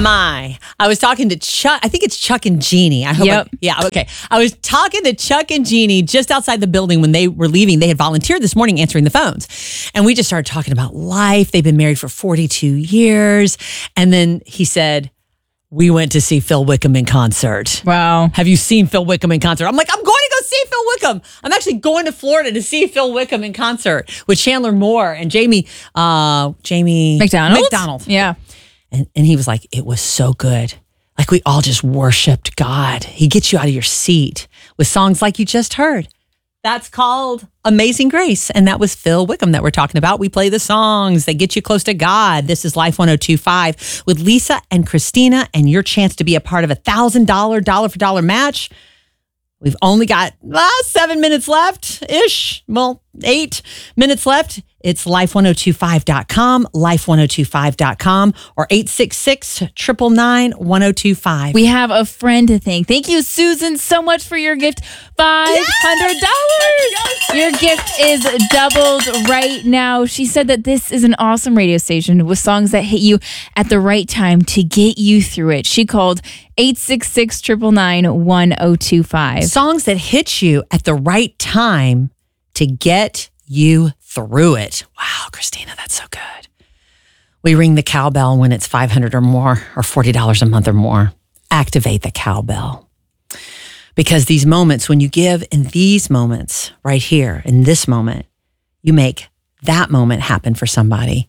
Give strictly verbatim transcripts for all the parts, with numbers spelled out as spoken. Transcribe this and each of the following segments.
my. I was talking to Chuck. I think it's Chuck and Jeannie. I hope. Yep. I, yeah. Okay. I was talking to Chuck and Jeannie just outside the building when they were leaving. They had volunteered this morning answering the phones. And we just started talking about life. They've been married for forty-two years. And then he said, we went to see Phil Wickham in concert. Wow. Have you seen Phil Wickham in concert? I'm like, I'm going to go see Phil Wickham. I'm actually going to Florida to see Phil Wickham in concert with Chandler Moore and Jamie, uh, Jamie McDonald. McDonald. Yeah. And, and he was like, it was so good. Like we all just worshiped God. He gets you out of your seat with songs like you just heard. That's called Amazing Grace. And that was Phil Wickham that we're talking about. We play the songs that get you close to God. This is Life one oh two point five with Lisa and Christina, and your chance to be a part of a one thousand dollars dollar for dollar match. We've only got uh, seven minutes left-ish. Well, eight minutes left. It's life one oh two five dot com, life one oh two five dot com, or eight six six, nine nine nine, one oh two five. We have a friend to thank. Thank you, Susan, so much for your gift. five hundred dollars. Yes! Your gift is doubled right now. She said that this is an awesome radio station with songs that hit you at the right time to get you through it. She called eight six six, nine nine nine, one oh two five. Songs that hit you at the right time to get you through it. Wow, Christina, that's so good. We ring the cowbell when it's five hundred dollars or more, or forty dollars a month or more. Activate the cowbell. Because these moments, when you give in these moments, right here, in this moment, you make that moment happen for somebody.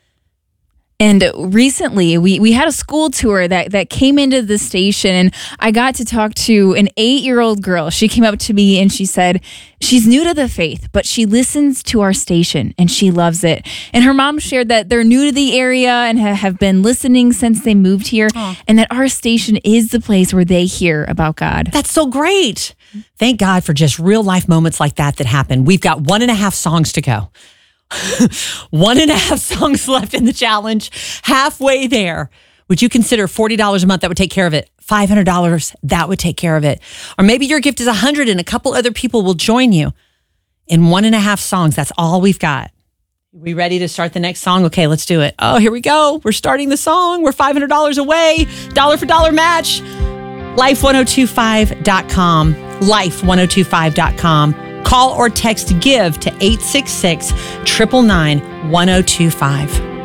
And recently, we, we had a school tour that, that came into the station, and I got to talk to an eight-year-old girl. She came up to me and she said she's new to the faith, but she listens to our station and she loves it. And her mom shared that they're new to the area and ha- have been listening since they moved here, Aww. And that our station is the place where they hear about God. That's so great. Thank God for just real-life moments like that that happen. We've got one and a half songs to go. One and a half songs left in the challenge. Halfway there. Would you consider forty dollars a month? That would take care of it. five hundred dollars, that would take care of it. Or maybe your gift is one hundred dollars and a couple other people will join you in one and a half songs. That's all we've got. We ready to start the next song? Okay, let's do it. Oh, here we go. We're starting the song. We're five hundred dollars away. Dollar for dollar match. life one oh two five dot com. life one oh two five dot com. Call or text GIVE to eight six six, nine nine nine, one oh two five.